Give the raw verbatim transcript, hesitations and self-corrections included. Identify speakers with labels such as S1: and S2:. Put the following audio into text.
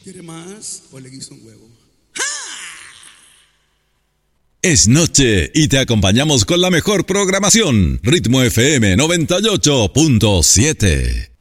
S1: ¿Quiere más o le guiso un huevo?
S2: Es noche y te acompañamos con la mejor programación. Ritmo F M noventa y ocho punto siete.